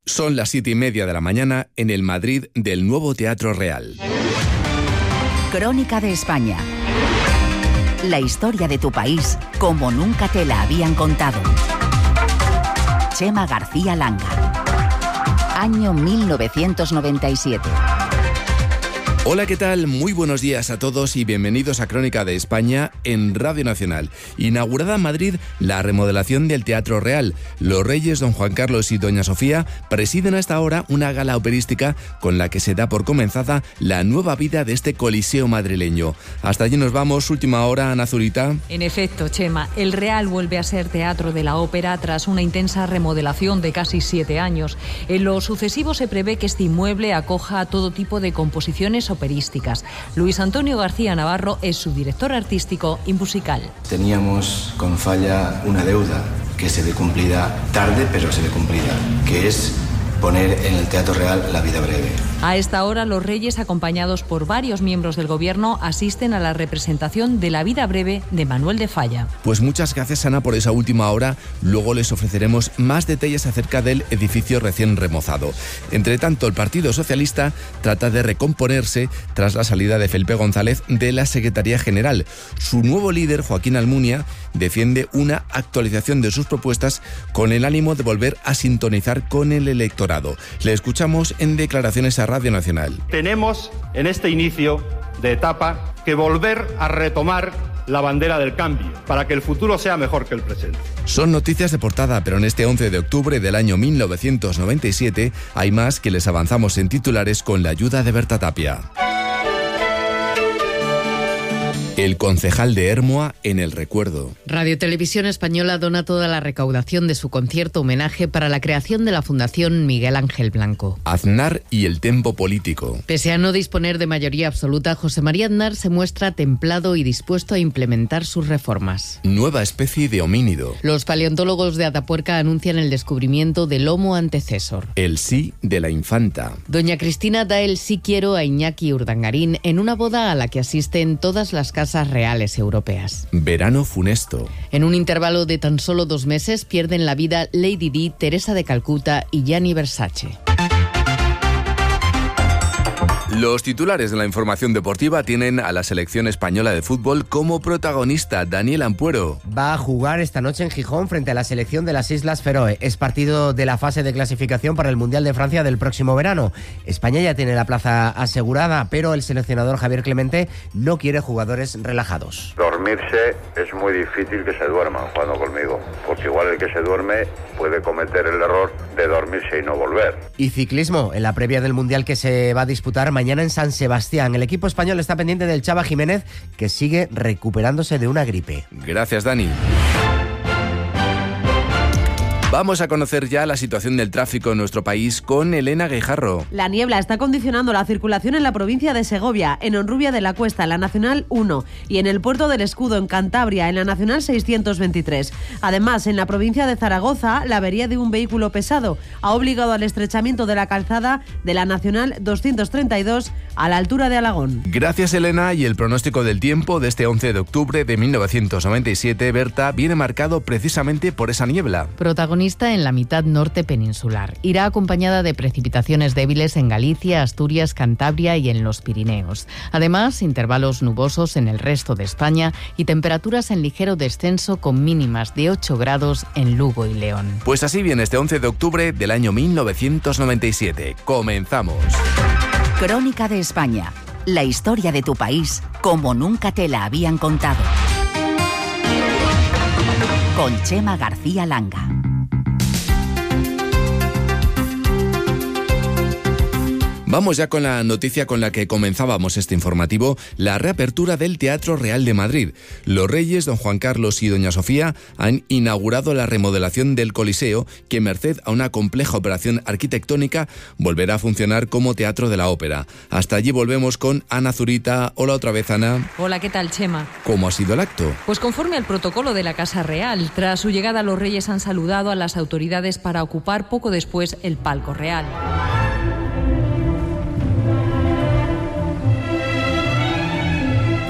Son las 7:30 de la mañana en el Madrid del nuevo Teatro Real. Crónica de España. La historia de tu país como nunca te la habían contado. Chema García Langa. Año 1997. Hola, ¿qué tal? Muy buenos días a todos y bienvenidos a Crónica de España en Radio Nacional. Inaugurada en Madrid la remodelación del Teatro Real. Los reyes don Juan Carlos y doña Sofía presiden hasta ahora una gala operística con la que se da por comenzada la nueva vida de este coliseo madrileño. Hasta allí nos vamos, última hora, Ana Zurita. En efecto, Chema, el Real vuelve a ser teatro de la ópera tras una intensa remodelación de casi 7 años. En lo sucesivo se prevé que este inmueble acoja todo tipo de composiciones operísticas. Luis Antonio García Navarro es su director artístico y musical. Teníamos con Falla una deuda que se ve cumplida tarde, pero se ve cumplida, que es poner en el Teatro Real La vida breve. A esta hora, los reyes, acompañados por varios miembros del gobierno, asisten a la representación de La vida breve de Manuel de Falla. Pues muchas gracias, Ana, por esa última hora. Luego les ofreceremos más detalles acerca del edificio recién remozado. Entre tanto, el Partido Socialista trata de recomponerse tras la salida de Felipe González de la Secretaría General. Su nuevo líder, Joaquín Almunia, defiende una actualización de sus propuestas con el ánimo de volver a sintonizar con el electorado. Le escuchamos en declaraciones a Radio Nacional. Tenemos en este inicio de etapa que volver a retomar la bandera del cambio para que el futuro sea mejor que el presente. Son noticias de portada, pero en este 11 de octubre del año 1997 hay más que les avanzamos en titulares con la ayuda de Berta Tapia. El concejal de Hermoa en el recuerdo. Radio Televisión Española dona toda la recaudación de su concierto homenaje para la creación de la Fundación Miguel Ángel Blanco. Aznar y el tempo político. Pese a no disponer de mayoría absoluta, José María Aznar se muestra templado y dispuesto a implementar sus reformas. Nueva especie de homínido. Los paleontólogos de Atapuerca anuncian el descubrimiento del Homo antecesor. El sí de la infanta. Doña Cristina da el sí quiero a Iñaki Urdangarín en una boda a la que asisten todas las casas reales europeas. Verano funesto. En un intervalo de tan solo 2 meses pierden la vida Lady Di, Teresa de Calcuta y Gianni Versace. Los titulares de la información deportiva tienen a la selección española de fútbol como protagonista. Daniel Ampuero va a jugar esta noche en Gijón frente a la selección de las Islas Feroe. Es partido de la fase de clasificación para el Mundial de Francia del próximo verano. España ya tiene la plaza asegurada, pero el seleccionador Javier Clemente no quiere jugadores relajados. Dormirse es muy difícil que se duerman jugando conmigo, porque igual el que se duerme puede cometer el error de dormirse y no volver. Y ciclismo, en la previa del Mundial que se va a disputar mañana en San Sebastián. El equipo español está pendiente del Chava Jiménez, que sigue recuperándose de una gripe. Gracias, Dani. Vamos a conocer ya la situación del tráfico en nuestro país con Elena Guijarro. La niebla está condicionando la circulación en la provincia de Segovia, en Honrubia de la Cuesta, en la Nacional 1, y en el Puerto del Escudo, en Cantabria, en la Nacional 623. Además, en la provincia de Zaragoza, la avería de un vehículo pesado ha obligado al estrechamiento de la calzada de la Nacional 232 a la altura de Alagón. Gracias, Elena. Y el pronóstico del tiempo de este 11 de octubre de 1997, Berta, viene marcado precisamente por esa niebla. Protagonista en la mitad norte peninsular. Irá acompañada de precipitaciones débiles en Galicia, Asturias, Cantabria y en los Pirineos. Además, intervalos nubosos en el resto de España y temperaturas en ligero descenso con mínimas de 8 grados en Lugo y León. Pues así viene este 11 de octubre del año 1997. Comenzamos. Crónica de España. La historia de tu país como nunca te la habían contado. Con Chema García Langa. Vamos ya con la noticia con la que comenzábamos este informativo, la reapertura del Teatro Real de Madrid. Los reyes, don Juan Carlos y doña Sofía, han inaugurado la remodelación del Coliseo, que merced a una compleja operación arquitectónica volverá a funcionar como teatro de la ópera. Hasta allí volvemos con Ana Zurita. Hola otra vez, Ana. Hola, ¿qué tal, Chema? ¿Cómo ha sido el acto? Pues conforme al protocolo de la Casa Real. Tras su llegada, los reyes han saludado a las autoridades para ocupar poco después el palco real.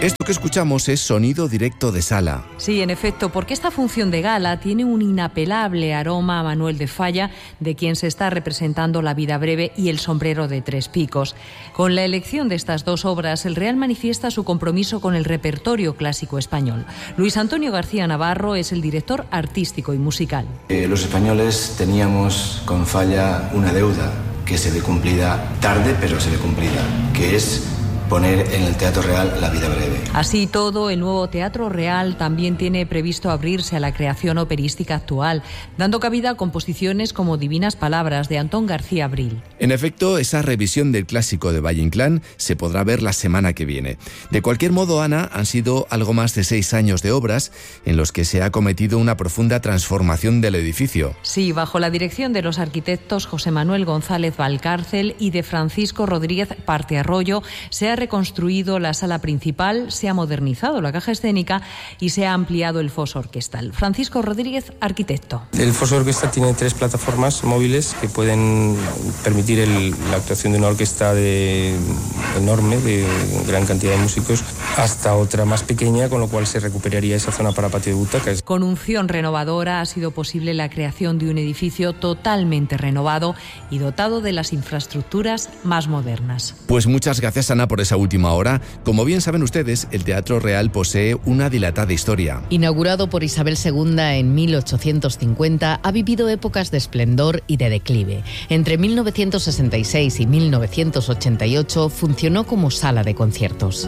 Esto que escuchamos es sonido directo de sala. Sí, en efecto, porque esta función de gala tiene un inapelable aroma a Manuel de Falla, de quien se está representando La vida breve y El sombrero de tres picos. Con la elección de estas dos obras, el Real manifiesta su compromiso con el repertorio clásico español. Luis Antonio García Navarro es el director artístico y musical. Los españoles teníamos con Falla una deuda que se ve cumplida tarde, pero se ve cumplida, que es poner en el Teatro Real La vida breve. Así todo, el nuevo Teatro Real también tiene previsto abrirse a la creación operística actual, dando cabida a composiciones como Divinas Palabras de Antón García Abril. En efecto, esa revisión del clásico de Valle Inclán se podrá ver la semana que viene. De cualquier modo, Ana, han sido algo más de 6 años de obras en los que se ha cometido una profunda transformación del edificio. Sí, bajo la dirección de los arquitectos José Manuel González Valcárcel y de Francisco Rodríguez Partearroyo, se ha reconstruido la sala principal, se ha modernizado la caja escénica y se ha ampliado el foso orquestal. Francisco Rodríguez, arquitecto. El foso orquestal tiene 3 plataformas móviles que pueden permitir la actuación de una orquesta enorme, de gran cantidad de músicos, hasta otra más pequeña, con lo cual se recuperaría esa zona para patio de butacas. Con unción renovadora ha sido posible la creación de un edificio totalmente renovado y dotado de las infraestructuras más modernas. Pues muchas gracias, Ana, por esa última hora. Como bien saben ustedes, el Teatro Real posee una dilatada historia. Inaugurado por Isabel II en 1850, ha vivido épocas de esplendor y de declive. Entre 1966 y 1988 funcionó como sala de conciertos.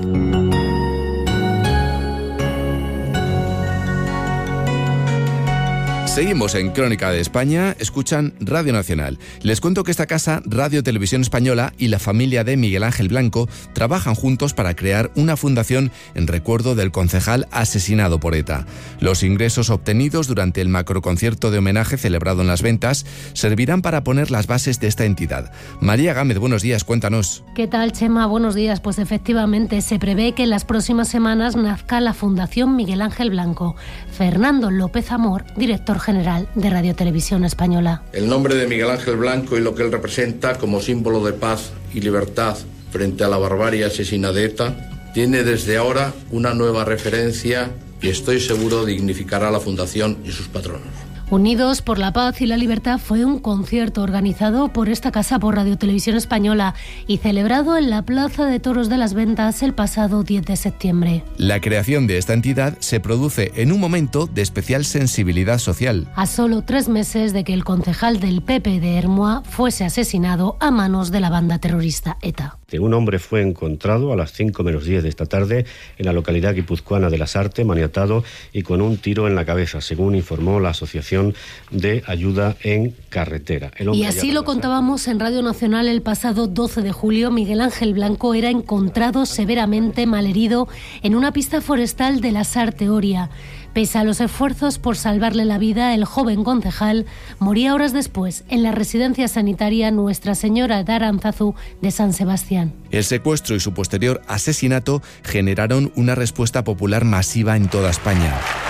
Seguimos en Crónica de España, escuchan Radio Nacional. Les cuento que esta casa, Radio Televisión Española y la familia de Miguel Ángel Blanco trabajan juntos para crear una fundación en recuerdo del concejal asesinado por ETA. Los ingresos obtenidos durante el macroconcierto de homenaje celebrado en Las Ventas servirán para poner las bases de esta entidad. María Gámez, buenos días, cuéntanos. ¿Qué tal, Chema? Buenos días. Pues efectivamente se prevé que en las próximas semanas nazca la Fundación Miguel Ángel Blanco. Fernando López Amor, director general de Radio Televisión Española. El nombre de Miguel Ángel Blanco y lo que él representa como símbolo de paz y libertad frente a la barbarie asesina de ETA tiene desde ahora una nueva referencia y estoy seguro dignificará a la Fundación y sus patronos. Unidos por la Paz y la Libertad fue un concierto organizado por esta casa por Radio Televisión Española y celebrado en la Plaza de Toros de Las Ventas el pasado 10 de septiembre. La creación de esta entidad se produce en un momento de especial sensibilidad social. A solo 3 meses de que el concejal del PP de Ermua fuese asesinado a manos de la banda terrorista ETA. Un hombre fue encontrado a las 5 menos 10 de esta tarde en la localidad guipuzcoana de Lasarte, maniatado y con un tiro en la cabeza, según informó la Asociación de Ayuda en Carretera. Y así lo contábamos en Radio Nacional el pasado 12 de julio. Miguel Ángel Blanco era encontrado severamente malherido en una pista forestal de Lasarte, Oria. Pese a los esfuerzos por salvarle la vida, el joven concejal moría horas después en la residencia sanitaria Nuestra Señora de Aránzazu de San Sebastián. El secuestro y su posterior asesinato generaron una respuesta popular masiva en toda España.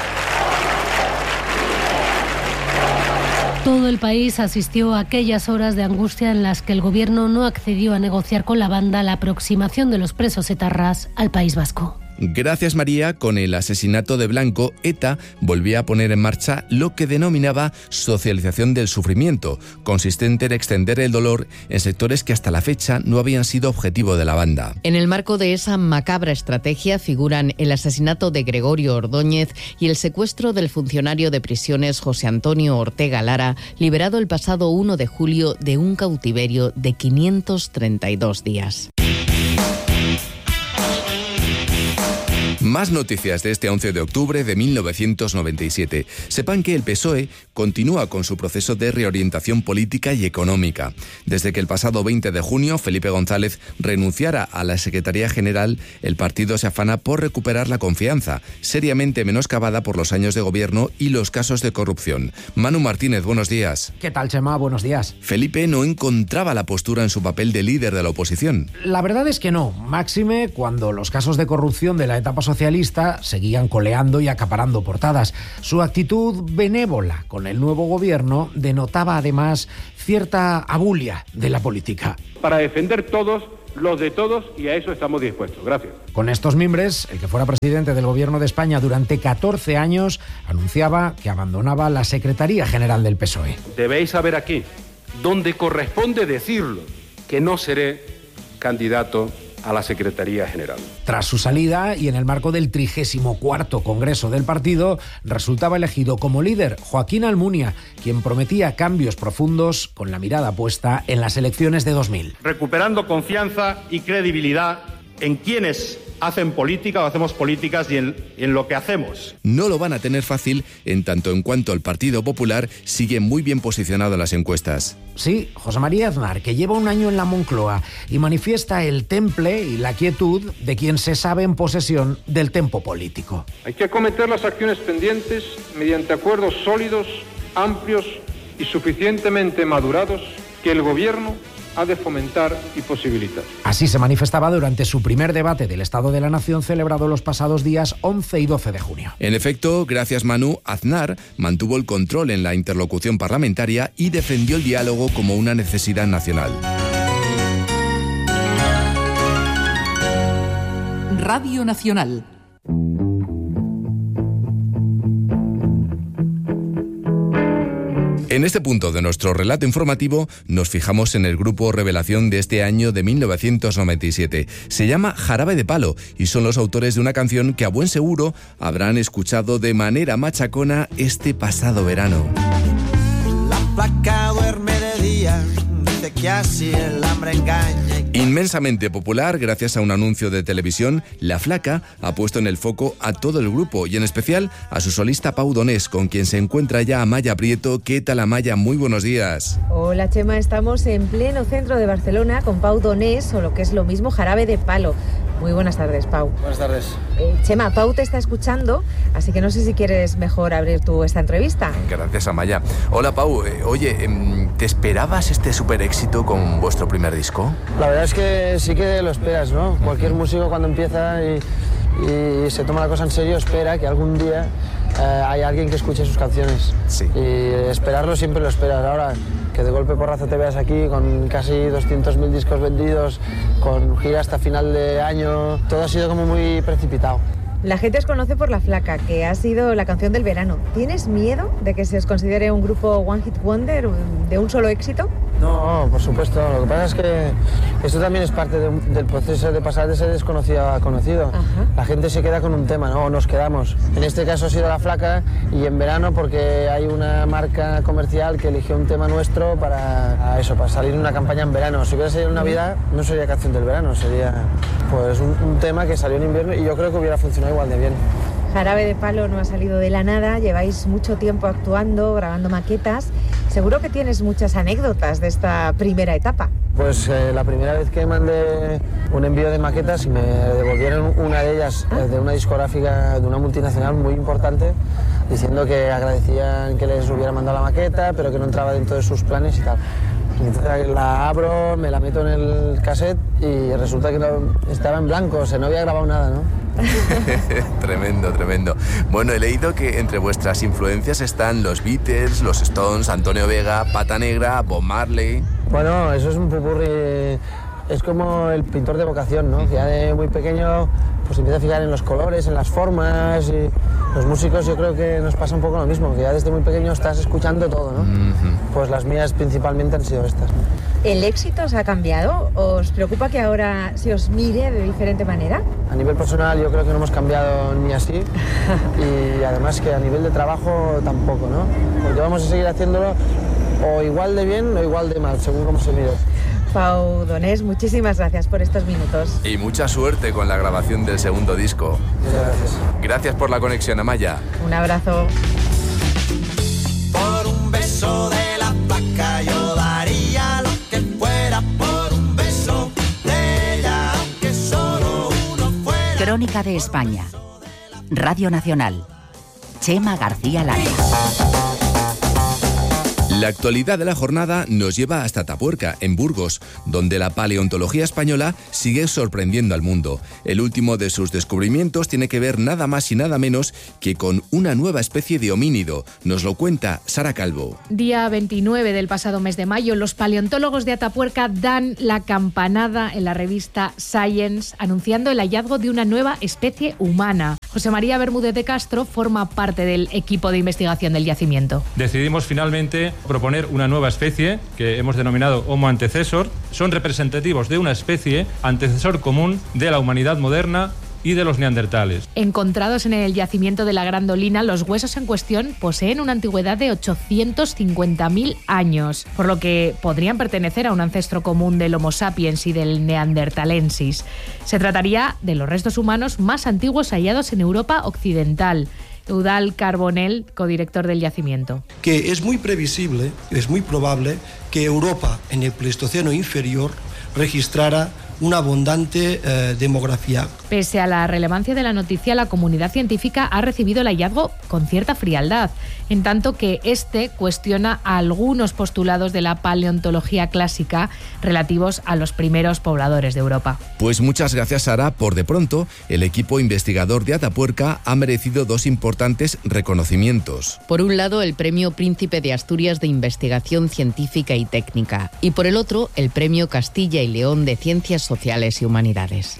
Todo el país asistió a aquellas horas de angustia en las que el gobierno no accedió a negociar con la banda la aproximación de los presos etarras al País Vasco. Gracias, María, con el asesinato de Blanco, ETA volvía a poner en marcha lo que denominaba socialización del sufrimiento, consistente en extender el dolor en sectores que hasta la fecha no habían sido objetivo de la banda. En el marco de esa macabra estrategia figuran el asesinato de Gregorio Ordóñez y el secuestro del funcionario de prisiones José Antonio Ortega Lara, liberado el pasado 1 de julio de un cautiverio de 532 días. Más noticias de este 11 de octubre de 1997. Sepan que el PSOE continúa con su proceso de reorientación política y económica. Desde que el pasado 20 de junio Felipe González renunciara a la Secretaría General, el partido se afana por recuperar la confianza, seriamente menoscabada por los años de gobierno y los casos de corrupción. Manu Martínez, buenos días. ¿Qué tal, Chema? Buenos días. Felipe no encontraba la postura en su papel de líder de la oposición. La verdad es que no, máxime cuando los casos de corrupción de la etapa socialista seguían coleando y acaparando portadas. Su actitud benévola con el nuevo gobierno denotaba además cierta abulia de la política. Para defender todos los de todos, y a eso estamos dispuestos. Gracias. Con estos mimbres, el que fuera presidente del Gobierno de España durante 14 años anunciaba que abandonaba la Secretaría General del PSOE. Debéis saber aquí, donde corresponde decirlo, que no seré candidato a la Secretaría General. Tras su salida y en el marco del 34º Congreso del partido, resultaba elegido como líder Joaquín Almunia, quien prometía cambios profundos con la mirada puesta en las elecciones de 2000. Recuperando confianza y credibilidad en quienes hacen política o hacemos políticas y en lo que hacemos. No lo van a tener fácil en tanto en cuanto el Partido Popular sigue muy bien posicionado en las encuestas. Sí, José María Aznar, que lleva un año en la Moncloa y manifiesta el temple y la quietud de quien se sabe en posesión del tempo político. Hay que acometer las acciones pendientes mediante acuerdos sólidos, amplios y suficientemente madurados que el Gobierno ha de fomentar y posibilitar. Así se manifestaba durante su primer debate del Estado de la Nación celebrado los pasados días 11 y 12 de junio. En efecto, gracias Manu, Aznar mantuvo el control en la interlocución parlamentaria y defendió el diálogo como una necesidad nacional. Radio Nacional. En este punto de nuestro relato informativo nos fijamos en el grupo revelación de este año de 1997. Se llama Jarabe de Palo y son los autores de una canción que a buen seguro habrán escuchado de manera machacona este pasado verano. La placa duerme de día, dice que así el hambre engaña. Inmensamente popular, gracias a un anuncio de televisión, La Flaca ha puesto en el foco a todo el grupo y en especial a su solista Pau Donés, con quien se encuentra ya Amaya Prieto. ¿Qué tal, Amaya? Muy buenos días. Hola, Chema, estamos en pleno centro de Barcelona con Pau Donés, o lo que es lo mismo, Jarabe de Palo. Muy buenas tardes, Pau. Buenas tardes. Chema, Pau te está escuchando, así que no sé si quieres mejor abrir tú esta entrevista. Gracias, Amaya. Hola, Pau. Oye, ¿te esperabas este súper éxito con vuestro primer disco? La verdad es que sí que lo esperas, ¿no? Cualquier músico cuando empieza y se toma la cosa en serio espera que algún día haya alguien que escuche sus canciones. Sí. Y esperarlo siempre lo esperas. Ahora que de golpe porrazo te veas aquí con casi 200.000 discos vendidos, con gira hasta final de año, todo ha sido como muy precipitado. La gente os conoce por La Flaca, que ha sido la canción del verano. ¿Tienes miedo de que se os considere un grupo One Hit Wonder, de un solo éxito? No, por supuesto. Lo que pasa es que esto también es parte del proceso de pasar de ser desconocido a conocido. Ajá. La gente se queda con un tema, ¿no? O nos quedamos. En este caso ha sido La Flaca y en verano porque hay una marca comercial que eligió un tema nuestro para salir en una campaña en verano. Si hubiera salido en Navidad, no sería canción del verano, sería pues un tema que salió en invierno y yo creo que hubiera funcionado igual de bien. Jarabe de Palo no ha salido de la nada, lleváis mucho tiempo actuando, grabando maquetas. Seguro que tienes muchas anécdotas de esta primera etapa. Pues la primera vez que mandé un envío de maquetas y me devolvieron una de ellas de una discográfica, de una multinacional muy importante, diciendo que agradecían que les hubiera mandado la maqueta, pero que no entraba dentro de sus planes y tal. Entonces la abro, me la meto en el cassette y resulta que no, estaba en blanco, o sea, no había grabado nada, ¿no? Tremendo, tremendo. Bueno, he leído que entre vuestras influencias están los Beatles, los Stones, Antonio Vega, Pata Negra, Bob Marley. Bueno, eso es un popurrí, es como el pintor de vocación, ¿no? Que ya de muy pequeño pues empieza a fijar en los colores, en las formas y los músicos yo creo que nos pasa un poco lo mismo, que ya desde muy pequeño estás escuchando todo, ¿no? Pues las mías principalmente han sido estas, ¿no? ¿El éxito os ha cambiado? ¿Os preocupa que ahora se os mire de diferente manera? A nivel personal yo creo que no hemos cambiado ni así y además que a nivel de trabajo tampoco, ¿no? Porque vamos a seguir haciéndolo o igual de bien o igual de mal, según cómo se mire. Pau Donés, muchísimas gracias por estos minutos. Y mucha suerte con la grabación del segundo disco. Gracias. Gracias por la conexión, Amaya. Un abrazo. Por un beso de La Flaca yo daría lo que fuera por un beso de ella, aunque solo uno fuera. Crónica de España. Radio Nacional. Chema García Lara. La actualidad de la jornada nos lleva hasta Atapuerca, en Burgos, donde la paleontología española sigue sorprendiendo al mundo. El último de sus descubrimientos tiene que ver nada más y nada menos que con una nueva especie de homínido. Nos lo cuenta Sara Calvo. Día 29 del pasado mes de mayo, los paleontólogos de Atapuerca dan la campanada en la revista Science, anunciando el hallazgo de una nueva especie humana. José María Bermúdez de Castro forma parte del equipo de investigación del yacimiento. Decidimos finalmente proponer una nueva especie que hemos denominado Homo antecessor. Son representativos de una especie antecesor común de la humanidad moderna y de los neandertales. Encontrados en el yacimiento de la Grandolina, los huesos en cuestión poseen una antigüedad de 850.000 años, por lo que podrían pertenecer a un ancestro común del Homo sapiens y del Neanderthalensis. Se trataría de los restos humanos más antiguos hallados en Europa occidental. Eudald Carbonell, codirector del yacimiento. Que es muy previsible, es muy probable que Europa en el Pleistoceno inferior registrara una abundante demografía. Pese a la relevancia de la noticia, la comunidad científica ha recibido el hallazgo con cierta frialdad, en tanto que este cuestiona algunos postulados de la paleontología clásica relativos a los primeros pobladores de Europa. Pues muchas gracias, Sara. Por de pronto, el equipo investigador de Atapuerca ha merecido dos importantes reconocimientos. Por un lado, el Premio Príncipe de Asturias de Investigación Científica y Técnica, y por el otro, el Premio Castilla y León de Ciencias Sociales y Humanidades.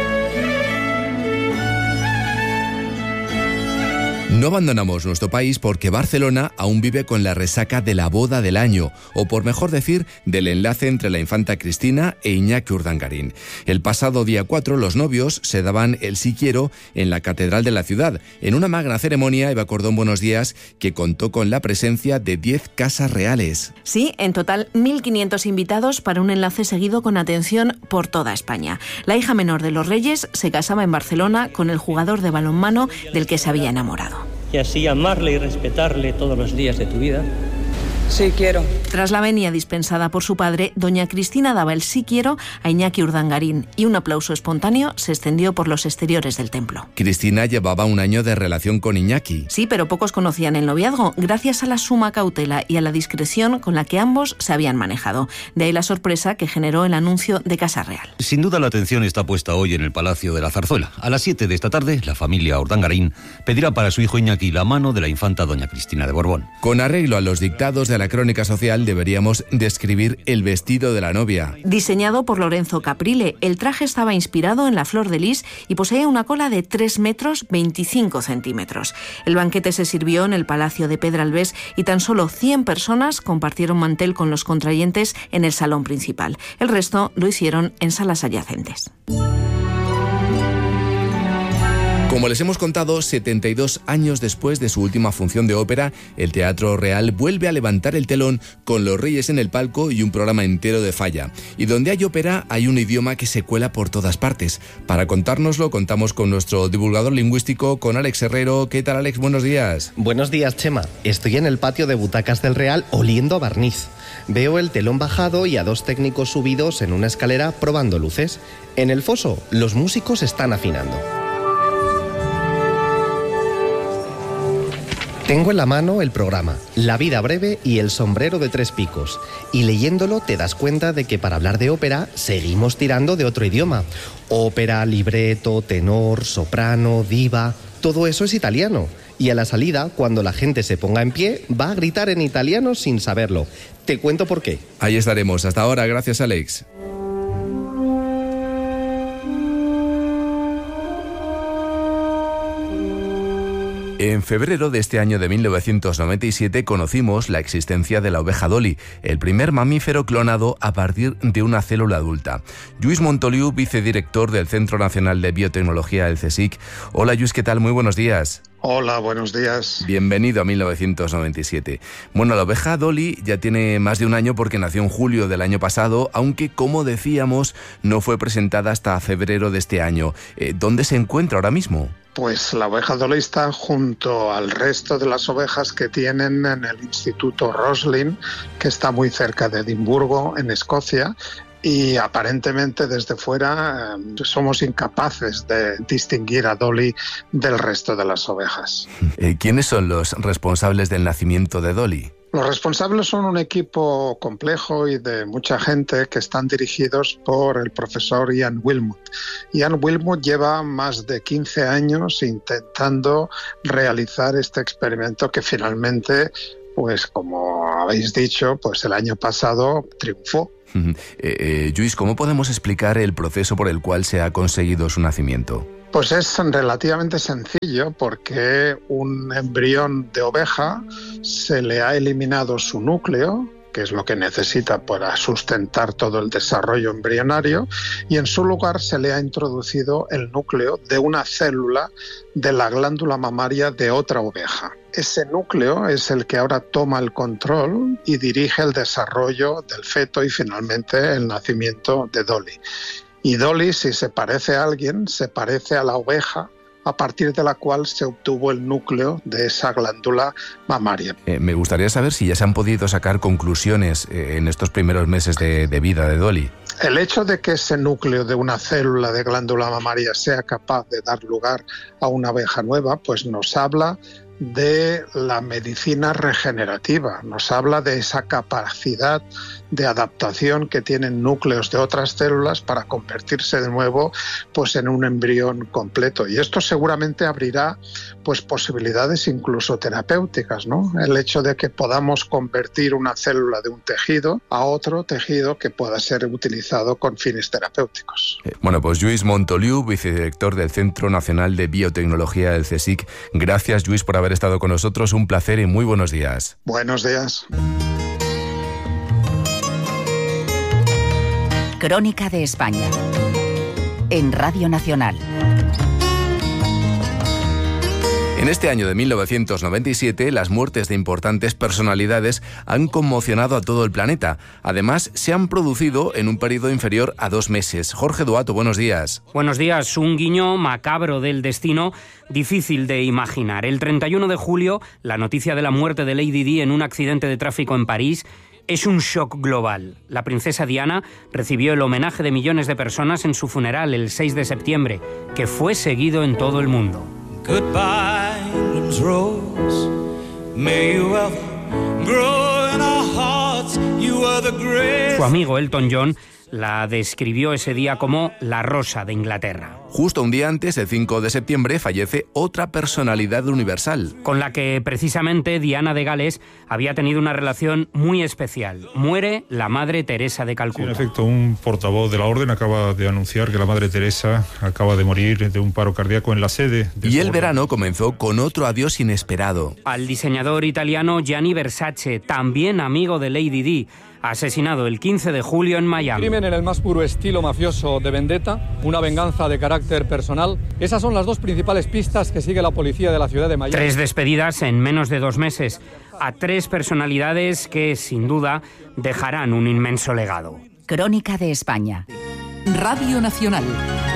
No abandonamos nuestro país porque Barcelona aún vive con la resaca de la boda del año, o por mejor decir, del enlace entre la infanta Cristina e Iñaki Urdangarín. El pasado día 4 los novios se daban el sí quiero en la catedral de la ciudad. En una magna ceremonia, Eva Cordón, buenos días, que contó con la presencia de 10 casas reales. Sí, en total 1.500 invitados para un enlace seguido con atención por toda España. La hija menor de los reyes se casaba en Barcelona con el jugador de balonmano del que se había enamorado. Y así amarle y respetarle todos los días de tu vida. Sí quiero. Tras la venia dispensada por su padre, doña Cristina daba el sí quiero a Iñaki Urdangarín y un aplauso espontáneo se extendió por los exteriores del templo. Cristina llevaba un año de relación con Iñaki. Sí, pero pocos conocían el noviazgo, gracias a la suma cautela y a la discreción con la que ambos se habían manejado. De ahí la sorpresa que generó el anuncio de Casa Real. Sin duda la atención está puesta hoy en el Palacio de la Zarzuela. A las 7 de esta tarde, la familia Urdangarín pedirá para su hijo Iñaki la mano de la infanta doña Cristina de Borbón. Con arreglo a los dictados de la crónica social, deberíamos describir el vestido de la novia. Diseñado por Lorenzo Caprile, el traje estaba inspirado en la flor de lis y poseía una cola de 3 metros 25 centímetros. El banquete se sirvió en el Palacio de Pedralbés y tan solo 100 personas compartieron mantel con los contrayentes en el salón principal. El resto lo hicieron en salas adyacentes. Como les hemos contado, 72 años después de su última función de ópera, el Teatro Real vuelve a levantar el telón con Los Reyes en el palco y un programa entero de Falla. Y donde hay ópera, hay un idioma que se cuela por todas partes. Para contárnoslo, contamos con nuestro divulgador lingüístico, con Alex Herrero. ¿Qué tal, Alex? Buenos días. Buenos días, Chema. Estoy en el patio de butacas del Real oliendo a barniz. Veo el telón bajado y a 2 técnicos subidos en una escalera probando luces. En el foso, los músicos están afinando. Tengo en la mano el programa La vida breve y El sombrero de 3 picos. Y leyéndolo te das cuenta de que para hablar de ópera seguimos tirando de otro idioma. Ópera, libreto, tenor, soprano, diva... Todo eso es italiano. Y a la salida, cuando la gente se ponga en pie, va a gritar en italiano sin saberlo. Te cuento por qué. Ahí estaremos. Hasta ahora. Gracias, Alex. En febrero de este año de 1997 conocimos la existencia de la oveja Dolly, el primer mamífero clonado a partir de una célula adulta. Lluís Montoliu, vicedirector del Centro Nacional de Biotecnología del CSIC. Hola, Lluís, ¿qué tal? Muy buenos días. Hola, buenos días. Bienvenido a 1997. Bueno, la oveja Dolly ya tiene más de un año porque nació en julio del año pasado, aunque, como decíamos, no fue presentada hasta febrero de este año. ¿Dónde se encuentra ahora mismo? Pues la oveja Dolly está junto al resto de las ovejas que tienen en el Instituto Roslin, que está muy cerca de Edimburgo, en Escocia, y aparentemente desde fuera somos incapaces de distinguir a Dolly del resto de las ovejas. ¿Quiénes son los responsables del nacimiento de Dolly? Los responsables son un equipo complejo y de mucha gente que están dirigidos por el profesor Ian Wilmut. Ian Wilmut lleva más de 15 años intentando realizar este experimento que finalmente, pues como habéis dicho, pues el año pasado triunfó. Lluís, ¿cómo podemos explicar el proceso por el cual se ha conseguido su nacimiento? Pues es relativamente sencillo porque un embrión de oveja se le ha eliminado su núcleo, que es lo que necesita para sustentar todo el desarrollo embrionario, y en su lugar se le ha introducido el núcleo de una célula de la glándula mamaria de otra oveja. Ese núcleo es el que ahora toma el control y dirige el desarrollo del feto y finalmente el nacimiento de Dolly. Y Dolly, si se parece a alguien, se parece a la oveja a partir de la cual se obtuvo el núcleo de esa glándula mamaria. Me gustaría saber si ya se han podido sacar conclusiones en estos primeros meses de vida de Dolly. El hecho de que ese núcleo de una célula de glándula mamaria sea capaz de dar lugar a una oveja nueva, pues nos habla de la medicina regenerativa, nos habla de esa capacidad de adaptación que tienen núcleos de otras células para convertirse de nuevo pues en un embrión completo, y esto seguramente abrirá pues posibilidades incluso terapéuticas, ¿no? El hecho de que podamos convertir una célula de un tejido a otro tejido que pueda ser utilizado con fines terapéuticos. Bueno, pues Lluís Montoliu, vicedirector del Centro Nacional de Biotecnología del CSIC. Gracias, Lluís, por haber estado con nosotros. Un placer y muy buenos días. Buenos días. Crónica de España, en Radio Nacional. En este año de 1997, las muertes de importantes personalidades han conmocionado a todo el planeta. Además, se han producido en un periodo inferior a 2 meses. Jorge Duato, buenos días. Buenos días. Un guiño macabro del destino, difícil de imaginar. El 31 de julio, la noticia de la muerte de Lady Di en un accidente de tráfico en París es un shock global. La princesa Diana recibió el homenaje de millones de personas en su funeral el 6 de septiembre, que fue seguido en todo el mundo. Goodbye, England's rose. May you ever grow in our hearts. You are the great. Su amigo Elton John la describió ese día como la rosa de Inglaterra. Justo un día antes, el 5 de septiembre, fallece otra personalidad universal, con la que precisamente Diana de Gales había tenido una relación muy especial. Muere la Madre Teresa de Calcuta. Sí, en efecto, un portavoz de la Orden acaba de anunciar que la Madre Teresa acaba de morir de un paro cardíaco en la sede de y el verano comenzó con otro adiós inesperado. Al diseñador italiano Gianni Versace, también amigo de Lady Di, asesinado el 15 de julio en Miami. Crimen en el más puro estilo mafioso de vendetta, una venganza de carácter personal. Esas son las 2 principales pistas que sigue la policía de la ciudad de Miami. 3 despedidas en menos de 2 meses a 3 personalidades que, sin duda, dejarán un inmenso legado. Crónica de España. Radio Nacional.